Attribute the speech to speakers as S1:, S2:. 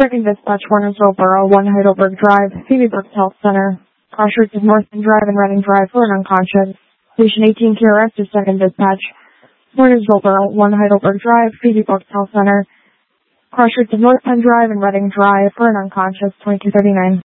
S1: Second dispatch, Warnersville Borough, 1 Heidelberg Drive, Phoebe Brooks Health Center. Crossroads of North End Drive and Reading Drive for an unconscious. Station 18 to arrest is second dispatch. Warnersville Borough, 1 Heidelberg Drive, Phoebe Brooks Health Center. Crossroads of North Penn Drive and Reading Drive for an unconscious, 2239.